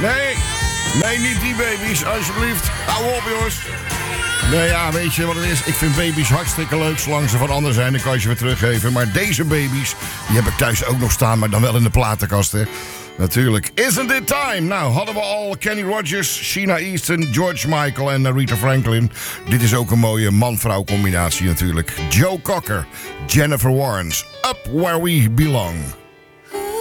Nee, niet die baby's, alsjeblieft. Hou op, jongens. Nee, ja, weet je wat het is? Ik vind baby's hartstikke leuk, zolang ze van anderen zijn. Dan kan je ze weer teruggeven. Maar deze baby's, die heb ik thuis ook nog staan, maar dan wel in de platenkast, hè. Natuurlijk. Isn't it time? Nou, hadden we al Kenny Rogers, Sheena Easton, George Michael en Aretha Franklin. Dit is ook een mooie man-vrouw combinatie natuurlijk. Joe Cocker, Jennifer Warnes, Up Where We Belong.